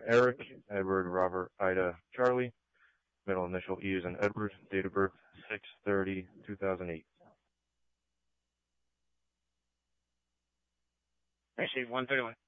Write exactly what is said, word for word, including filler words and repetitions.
Eric, Edward, Robert, Ida, Charlie. Middle initial E is in Edward. Date of birth six thirty two thousand eight. Actually, one thirty-one.